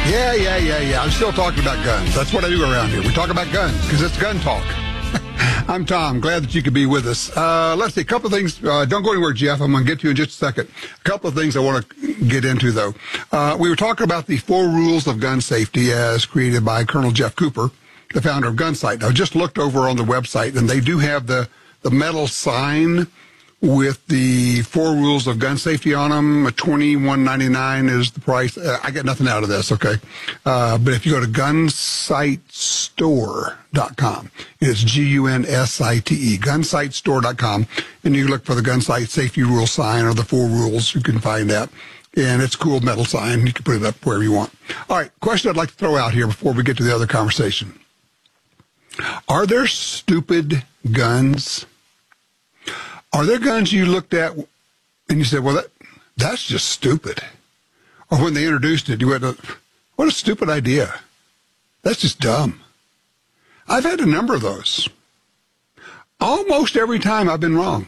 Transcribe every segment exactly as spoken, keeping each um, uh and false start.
Yeah, yeah, yeah, yeah. I'm still talking about guns. That's what I do around here. We talk about guns because it's gun talk. I'm Tom. Glad that you could be with us. Uh, let's see. A couple of things. Uh, don't go anywhere, Jeff. I'm going to get to you in just a second. A couple of things I want to get into, though. Uh, we were talking about the four rules of gun safety as created by Colonel Jeff Cooper, the founder of Gunsight. I just looked over on the website, and they do have the, the metal sign with the four rules of gun safety on them. twenty-one ninety-nine is the price. Uh, I get nothing out of this, okay? Uh, but if you go to gunsight store dot com, it's G U N S I T E, gunsight store dot com, and you look for the Gunsight safety rule sign or the four rules, you can find that. And it's a cool metal sign. You can put it up wherever you want. All right, question I'd like to throw out here before we get to the other conversation. Are there stupid guns? Are there guns you looked at and you said, well, that that's just stupid? Or when they introduced it, you went, what a stupid idea. That's just dumb. I've had a number of those. Almost every time I've been wrong.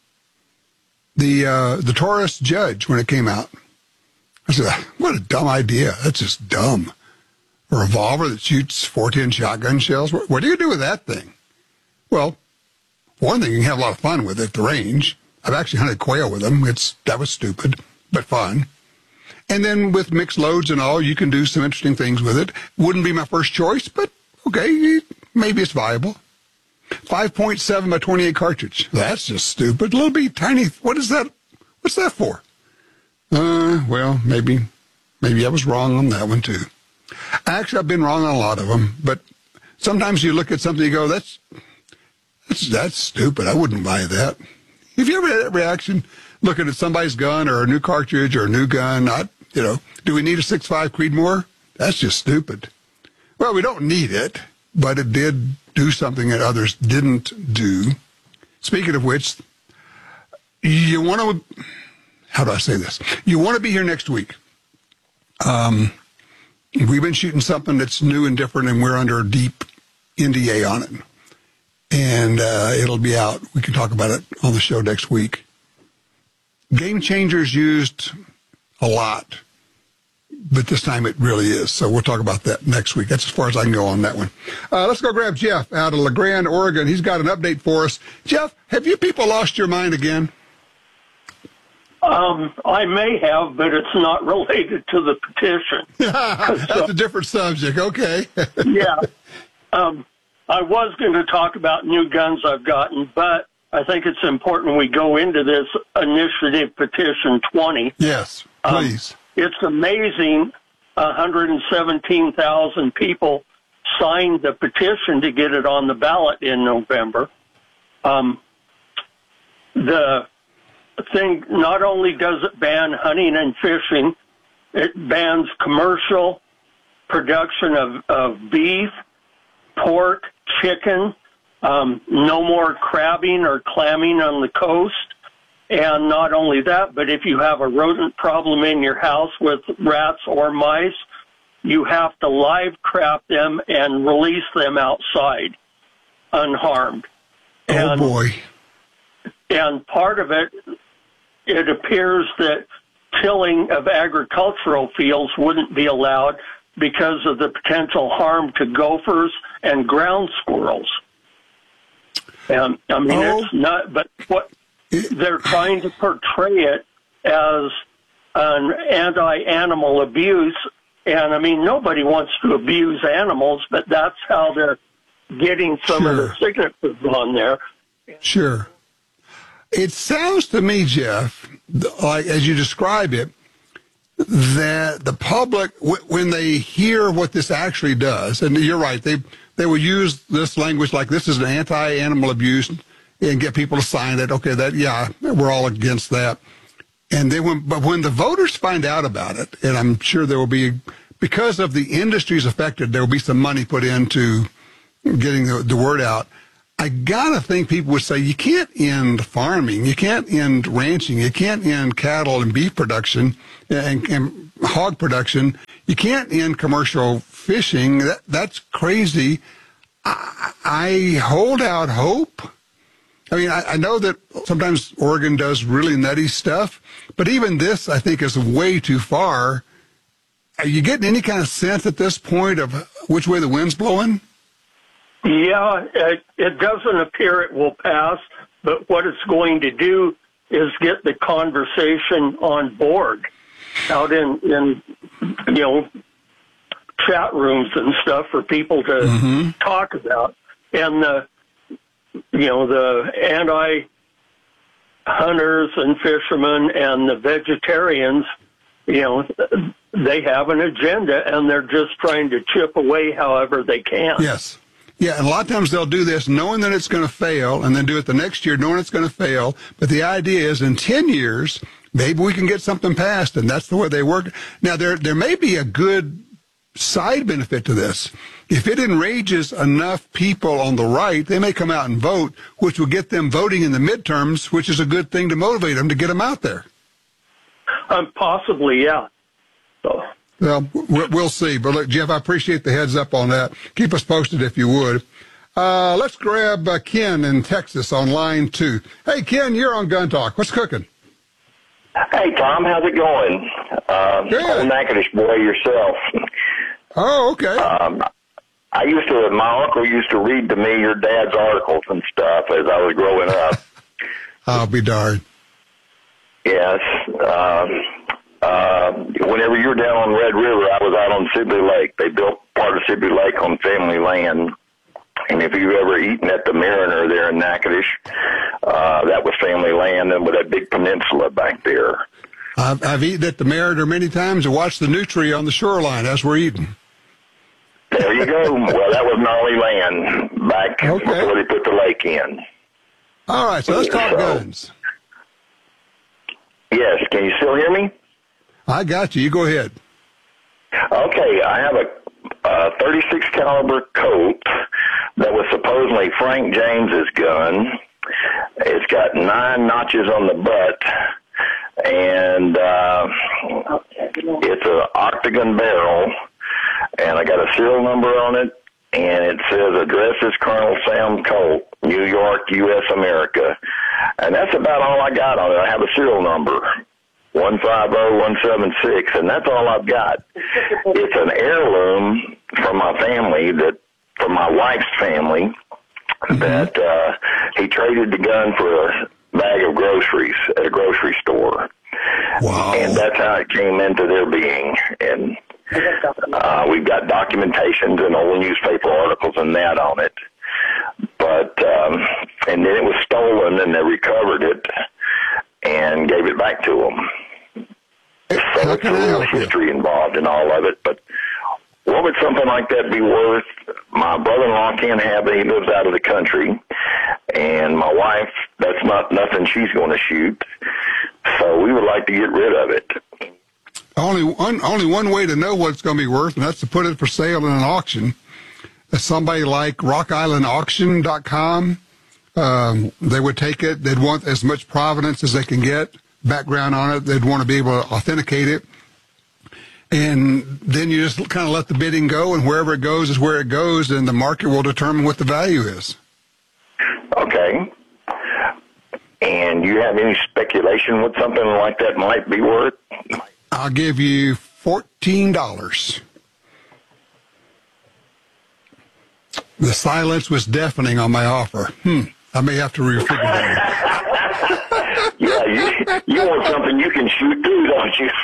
The uh, the Taurus Judge, when it came out, I said, what a dumb idea. That's just dumb. A revolver that shoots four ten shotgun shells. What, what do you do with that thing? Well, one thing, you can have a lot of fun with it at the range. I've actually hunted quail with them. It's that was stupid, but fun. And then with mixed loads and all, you can do some interesting things with it. Wouldn't be my first choice, but okay, maybe it's viable. five point seven by twenty-eight cartridge. That's just stupid. A little bit tiny. What is that? What's that for? Uh, well, maybe, maybe I was wrong on that one too. Actually, I've been wrong on a lot of them, but sometimes you look at something and you go, that's, that's, that's stupid. I wouldn't buy that. Have you ever had that reaction looking at somebody's gun or a new cartridge or a new gun? Not, you know, do we need a six five Creedmoor? That's just stupid. Well, we don't need it, but it did do something that others didn't do. Speaking of which, you want to, how do I say this? You want to be here next week. Um, we've been shooting something that's new and different, and we're under a deep N D A on it. And uh, it'll be out. We can talk about it on the show next week. Game Changers used a lot, but this time it really is. So we'll talk about that next week. That's as far as I can go on that one. Uh, let's go grab Jeff out of La Grande, Oregon. He's got an update for us. Jeff, have you people lost your mind again? Um, I may have, but it's not related to the petition. That's uh, a different subject. Okay. yeah. Um, I was going to talk about new guns I've gotten, but I think it's important we go into this initiative petition twenty. Yes, please. Um, it's amazing one hundred seventeen thousand people signed the petition to get it on the ballot in November. Um, the thing not only does it ban hunting and fishing, it bans commercial production of, of beef, pork, chicken, um, no more crabbing or clamming on the coast. And not only that, but if you have a rodent problem in your house with rats or mice, you have to live trap them and release them outside unharmed. Oh, and, boy. And part of it, it appears that tilling of agricultural fields wouldn't be allowed because of the potential harm to gophers and ground squirrels. And I mean, oh. it's not, but what they're trying to portray it as an anti-animal abuse. And I mean, nobody wants to abuse animals, but that's how they're getting some sure. of the signatures on there. Sure. It sounds to me, Jeff, like as you describe it, that the public, when they hear what this actually does, and you're right, they they will use this language like this is an anti-animal abuse and get people to sign it. Okay, that yeah, we're all against that. And then, when, but when the voters find out about it, and I'm sure there will be, because of the industries affected, there will be some money put into getting the, the word out. I gotta think people would say, you can't end farming, you can't end ranching, you can't end cattle and beef production and, and hog production, you can't end commercial fishing. That, that's crazy. I, I hold out hope. I mean, I, I know that sometimes Oregon does really nutty stuff, but even this, I think, is way too far. are you getting any kind of sense at this point of which way the wind's blowing? Yeah, it, it doesn't appear it will pass, but what it's going to do is get the conversation on board out in, in you know, chat rooms and stuff for people to mm-hmm. talk about. And the, you know, the anti-hunters and fishermen and the vegetarians, you know, they have an agenda and they're just trying to chip away however they can. Yes. Yeah, and a lot of times they'll do this knowing that it's going to fail and then do it the next year knowing it's going to fail. But the idea is in ten years, maybe we can get something passed, and that's the way they work. Now, there there may be a good side benefit to this. If it enrages enough people on the right, they may come out and vote, which will get them voting in the midterms, which is a good thing to motivate them to get them out there. Um, possibly, yeah. So. Well, we'll see. But look, Jeff, I appreciate the heads up on that. Keep us posted if you would. Uh, let's grab uh, Ken in Texas on line two. Hey, Ken, you're on Gun Talk. What's cooking? Hey, Tom, how's it going? Uh, old Natchitoches boy yourself. Oh, okay. Um, I used to, my uncle used to read to me your dad's articles and stuff as I was growing up. I'll be darned. Yes. Um, uh, whenever you were down on Red River, I was out on Sibley Lake. They built part of Sibley Lake on family land. And if you've ever eaten at the Mariner there in Natchitoches, uh, that was family land and with that big peninsula back there. I've, I've eaten at the Mariner many times and watched the nutria on the shoreline as we're eating. There you go. Well, that was gnarly land back okay. before they put the lake in. All right, so let's talk so, guns. Yes, can you still hear me? I got you. You go ahead. Okay, I have a uh, thirty-six caliber Colt that was supposedly Frank James's gun. It's got nine notches on the butt, and uh, it's an octagon barrel, and I got a serial number on it, and it says address is Colonel Sam Colt, New York, U S America, and that's about all I got on it. I have a serial number, one five zero one seven six, and that's all I've got. It's an heirloom from my family, that from my wife's family, mm-hmm. that uh, he traded the gun for a bag of groceries at a grocery store. Wow. And that's how it came into their being. And uh, we've got documentations and old newspaper articles and that on it. But, um, and then it was stolen and they recovered it and gave it back to them. So How can there's a real history involved in all of it. But what would something like that be worth? My brother-in-law can't have it. He lives out of the country. And my wife, that's not nothing she's going to shoot. So we would like to get rid of it. Only one, only one way to know what it's going to be worth, and that's to put it for sale in an auction. Somebody like rock island auction dot com, um, they would take it. They'd want as much provenance as they can get, background on it. They'd want to be able to authenticate it. And then you just kind of let the bidding go, and wherever it goes is where it goes, and the market will determine what the value is. Okay. And you have any speculation what something like that might be worth? I'll give you fourteen dollars. The silence was deafening on my offer. Hmm. I may have to refigure that. Yeah, you, you want something you can shoot too, don't you?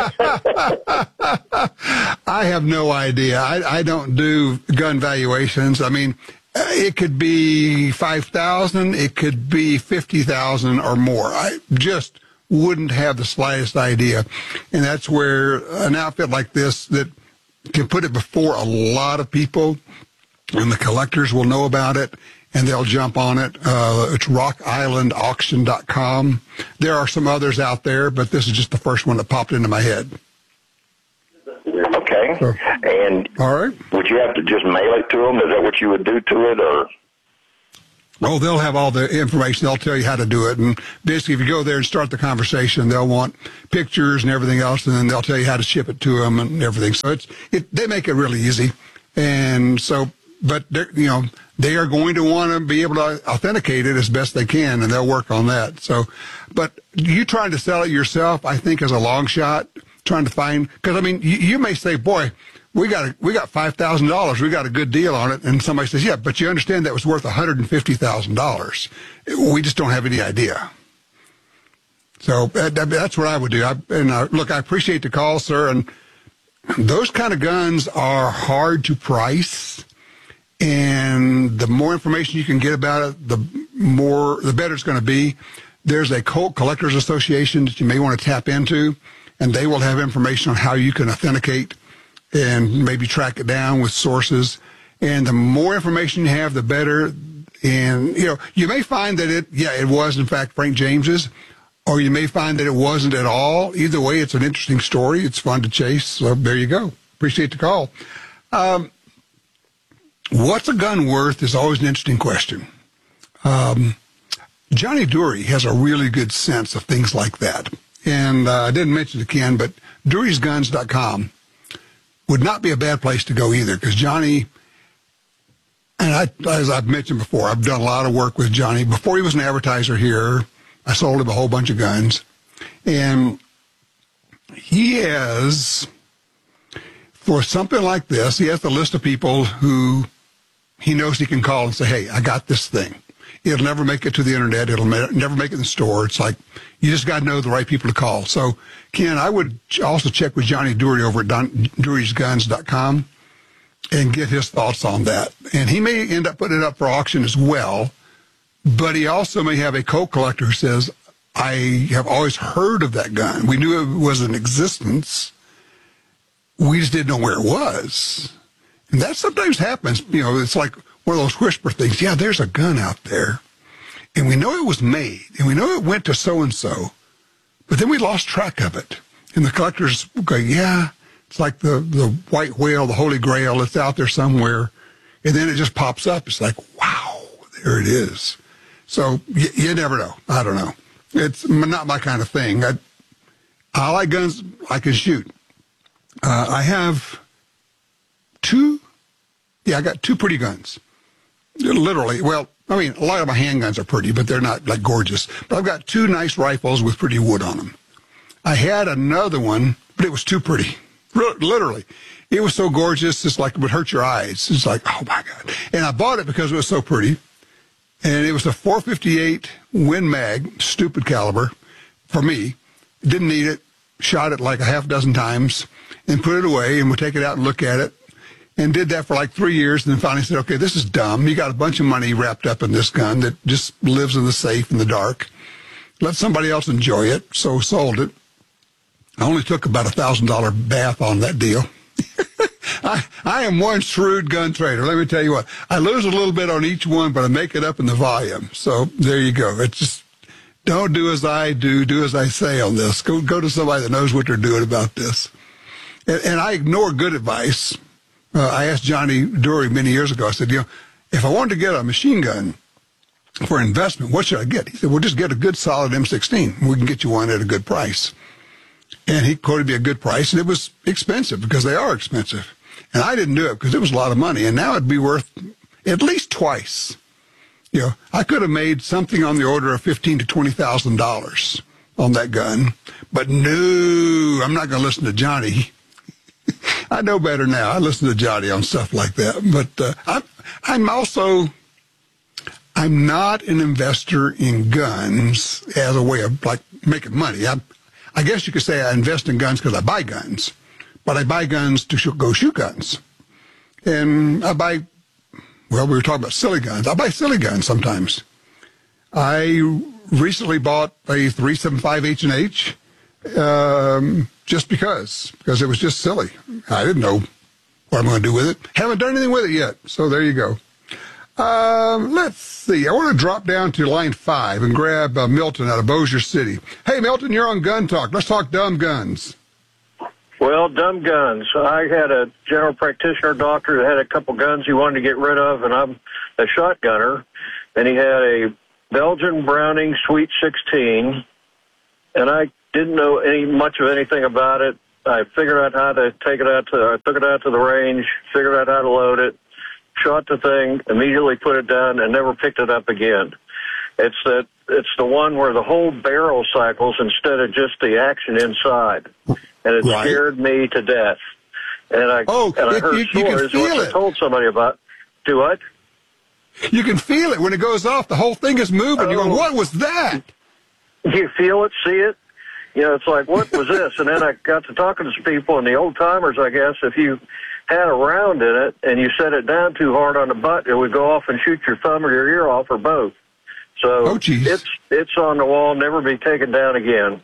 I have no idea. I, I don't do gun valuations. I mean, it could be five thousand dollars, it could be fifty thousand dollars or more. I just wouldn't have the slightest idea. And that's where an outfit like this that can put it before a lot of people, and the collectors will know about it, and they'll jump on it. Uh, it's rock island auction dot com. There are some others out there, but this is just the first one that popped into my head. Okay. So, and all right. Would you have to just mail it to them? Is that what you would do to it, or? Oh, they'll have all the information. They'll tell you how to do it. And basically, if you go there and start the conversation, they'll want pictures and everything else, and then they'll tell you how to ship it to them and everything. So it's it, they make it really easy. And so, but you know, they are going to want to be able to authenticate it as best they can, and they'll work on that. So, but you trying to sell it yourself, I think, is a long shot. trying to find, because, I mean, you, you may say, boy, we got a, we got five thousand dollars. We got a good deal on it. And somebody says, yeah, but you understand that was worth one hundred fifty thousand dollars. We just don't have any idea. So uh, that's what I would do. I, and uh, look, I appreciate the call, sir. And those kind of guns are hard to price. And the more information you can get about it, the more, the better it's going to be. There's a Colt Collectors Association that you may want to tap into, and they will have information on how you can authenticate and maybe track it down with sources. And the more information you have, the better. And, you know, you may find that it, yeah, it was, in fact, Frank James's, or you may find that it wasn't at all. Either way, it's an interesting story. It's fun to chase. So there you go. Appreciate the call. Um, what's a gun worth is always an interesting question. Um, Johnny Dury has a really good sense of things like that. And uh, I didn't mention to Ken, but Dury's Guns dot com would not be a bad place to go either, because Johnny, and I, as I've mentioned before, I've done a lot of work with Johnny. Before he was an advertiser here, I sold him a whole bunch of guns. And he has, for something like this, he has the list of people who he knows he can call and say, hey, I got this thing. It'll never make it to the internet. It'll never make it in the store. It's like, you just got to know the right people to call. So, Ken, I would also check with Johnny Dury over at Dury's Guns dot com and get his thoughts on that. And he may end up putting it up for auction as well, but he also may have a Colt collector who says, I have always heard of that gun. We knew it was in existence. We just didn't know where it was. And that sometimes happens. You know, it's like one of those whisper things. Yeah, there's a gun out there, and we know it was made, and we know it went to so-and-so, but then we lost track of it. And the collectors go, yeah, it's like the, the white whale, the Holy Grail. It's out there somewhere. And then it just pops up. It's like, wow, there it is. So you, you never know. I don't know. It's not my kind of thing. I, I like guns I can shoot. Uh, I have two, yeah, I got two pretty guns. Literally, well, I mean, a lot of my handguns are pretty, but they're not, like, gorgeous. But I've got two nice rifles with pretty wood on them. I had another one, but it was too pretty. Literally. It was so gorgeous, it's like it would hurt your eyes. It's like, oh, my God. And I bought it because it was so pretty. And it was a four fifty-eight Win Mag, stupid caliber, for me. Didn't need it. Shot it like a half dozen times and put it away, and would take it out and look at it. And did that for like three years, and then finally said, okay, this is dumb. You got a bunch of money wrapped up in this gun that just lives in the safe in the dark. Let somebody else enjoy it. So sold it. I only took about a one thousand dollars bath on that deal. I, I am one shrewd gun trader. Let me tell you what. I lose a little bit on each one, but I make it up in the volume. So there you go. It's just, don't do as I do, do as I say on this. Go, go to somebody that knows what they're doing about this. And, and I ignore good advice. Uh, I asked Johnny Dury many years ago, I said, you know, if I wanted to get a machine gun for investment, what should I get? He said, well, just get a good solid M sixteen. We can get you one at a good price. And he quoted me a good price, and it was expensive because they are expensive. And I didn't do it because it was a lot of money. And now it'd be worth at least twice. You know, I could have made something on the order of fifteen thousand to twenty thousand dollars on that gun. But no, I'm not going to listen to Johnny. I know better now. I listen to Johnny on stuff like that. But uh, I'm, I'm also, I'm not an investor in guns as a way of, like, making money. I, I guess you could say I invest in guns because I buy guns. But I buy guns to sh- go shoot guns. And I buy, well, we were talking about silly guns. I buy silly guns sometimes. I recently bought a three seventy-five H and H. Um, just because, because it was just silly. I didn't know what I'm going to do with it. Haven't done anything with it yet. So there you go. Um, let's see. I want to drop down to line five and grab uh, Milton out of Bossier City. Hey, Milton, you're on Gun Talk. Let's talk dumb guns. Well, dumb guns. I had a general practitioner doctor that had a couple guns he wanted to get rid of, and I'm a shotgunner, and he had a Belgian Browning Sweet sixteen, and I didn't know any much of anything about it. I figured out how to take it out to, I took it out to the range, figured out how to load it, shot the thing, immediately put it down, and never picked it up again. It's that, it's the one where the whole barrel cycles instead of just the action inside. and it Right. scared me to death. And I Oh, and I it- heard you- you can stories feel which I it. told somebody about. Do what? You can feel it when it goes off. The whole thing is moving. You're going, Oh. what was that? You feel it, see it. You know, it's like, what was this? And then I got to talking to some people, and the old timers, I guess, if you had a round in it and you set it down too hard on the butt, it would go off and shoot your thumb or your ear off or both. So Oh, geez. it's it's on the wall, never be taken down again.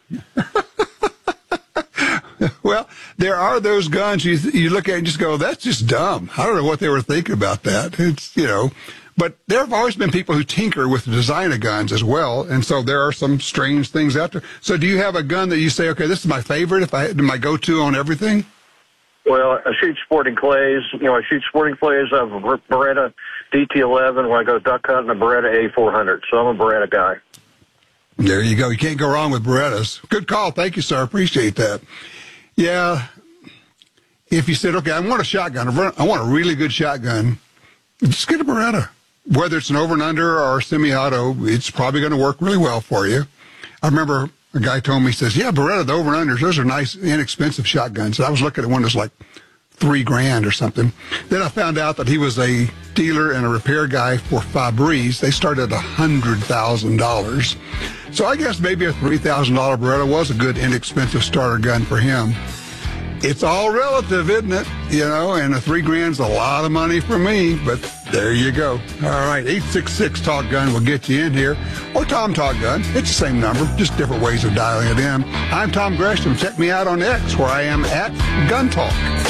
Well, there are those guns you you look at and just go, that's just dumb. I don't know what they were thinking about that. It's, you know, but there have always been people who tinker with the design of guns as well. And so there are some strange things out there. So do you have a gun that you say, okay, this is my favorite, if I my go-to on everything? Well, I shoot sporting clays. You know, I shoot sporting clays. I have a Beretta D T eleven when I go duck hunting, a Beretta A four hundred. So I'm a Beretta guy. There you go. You can't go wrong with Berettas. Good call. Thank you, sir. Appreciate that. Yeah. If you said, okay, I want a shotgun, I want a really good shotgun, just get a Beretta. Whether it's an over and under or semi-auto, it's probably going to work really well for you. I remember a guy told me, he says, yeah, Beretta, the over and unders, those are nice, inexpensive shotguns. I was looking at one that's like three grand or something. Then I found out that he was a dealer and a repair guy for Febreze. They started at one hundred thousand dollars. So I guess maybe a three thousand dollars Beretta was a good, inexpensive starter gun for him. It's all relative, isn't it? You know, and a three grand's a lot of money for me, but there you go. All right, eight six six Talk Gun will get you in here. Or Tom Talk Gun. It's the same number, just different ways of dialing it in. I'm Tom Gresham. Check me out on X, where I am at Gun Talk.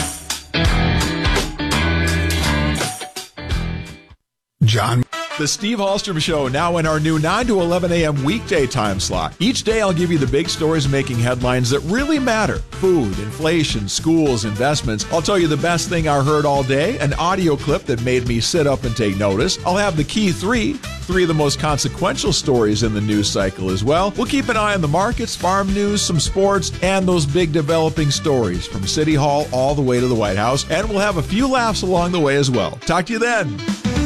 John. The Steve Hallstrom Show, now in our new nine to eleven a.m. weekday time slot. Each day I'll give you the big stories making headlines that really matter. Food, inflation, schools, investments. I'll tell you the best thing I heard all day, an audio clip that made me sit up and take notice. I'll have the key three, three of the most consequential stories in the news cycle as well. We'll keep an eye on the markets, farm news, some sports, and those big developing stories from City Hall all the way to the White House. And we'll have a few laughs along the way as well. Talk to you then.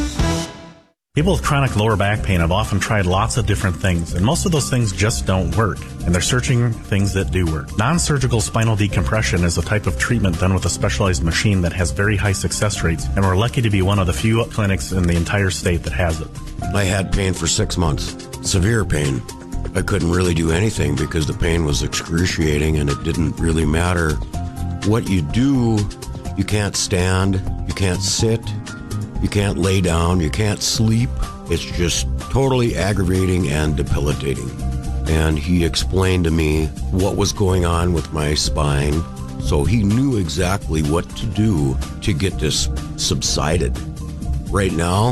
People with chronic lower back pain have often tried lots of different things, and most of those things just don't work, and they're searching things that do work. Non-surgical spinal decompression is a type of treatment done with a specialized machine that has very high success rates, and we're lucky to be one of the few clinics in the entire state that has it. I had pain for six months, severe pain. I couldn't really do anything because the pain was excruciating, and it didn't really matter what you do. You can't stand, you can't sit, you can't lay down, you can't sleep. It's just totally aggravating and debilitating. And he explained to me what was going on with my spine, so he knew exactly what to do to get this subsided. Right now,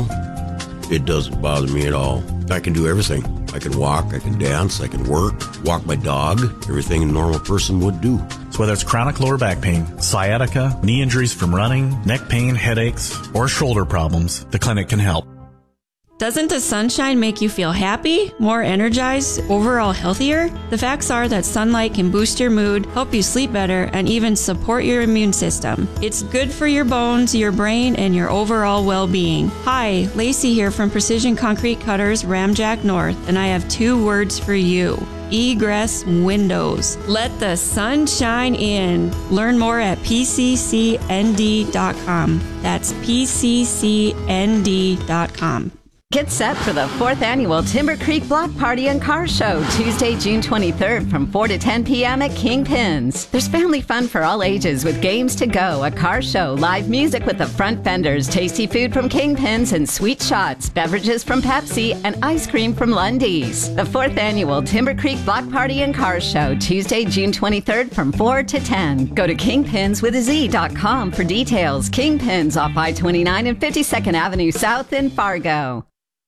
it doesn't bother me at all. I can do everything. I can walk, I can dance, I can work, walk my dog, everything a normal person would do. So whether it's chronic lower back pain, sciatica, knee injuries from running, neck pain, headaches, or shoulder problems, the clinic can help. Doesn't the sunshine make you feel happy, more energized, overall healthier? The facts are that sunlight can boost your mood, help you sleep better, and even support your immune system. It's good for your bones, your brain, and your overall well-being. Hi, Lacey here from Precision Concrete Cutters, Ramjack North, and I have two words for you. Egress windows. Let the sun shine in. Learn more at P C C N D dot com. That's P C C N D dot com. Get set for the fourth annual Timber Creek Block Party and Car Show, Tuesday, June twenty-third from four to ten p.m. at Kingpins. There's family fun for all ages with games to go, a car show, live music with the front vendors, tasty food from Kingpins and sweet shots, beverages from Pepsi, and ice cream from Lundy's. The fourth annual Timber Creek Block Party and Car Show, Tuesday, June twenty-third from four to ten. Go to kingpins with a z dot com for details. Kingpins off I twenty-nine and fifty-second Avenue South in Fargo.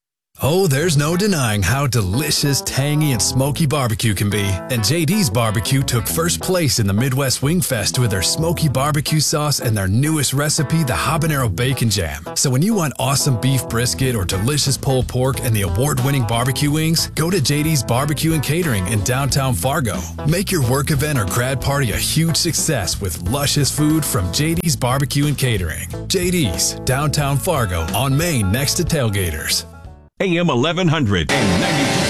Oh, there's no denying how delicious, tangy, and smoky barbecue can be. And J D's Barbecue took first place in the Midwest Wing Fest with their smoky barbecue sauce and their newest recipe, the Habanero Bacon Jam. So when you want awesome beef brisket or delicious pulled pork and the award-winning barbecue wings, go to J D's Barbecue and Catering in downtown Fargo. Make your work event or grad party a huge success with luscious food from J D's Barbecue and Catering. J D's, downtown Fargo, on Main next to Tailgaters. A M eleven hundred and ninety-two